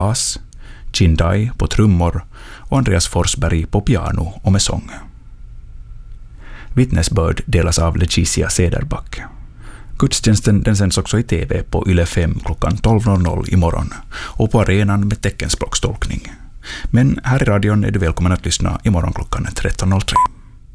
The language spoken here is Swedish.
bas, Chindai på trummor och Andreas Forsberg på piano och med sång. Vittnesbörd delas av Leticia Cederback. Gudstjänsten den sänds också i TV på Yle 5 klockan 12.00 imorgon och på arenan med teckenspråkstolkning. Men här i radion är du välkommen att lyssna imorgon klockan 13.03.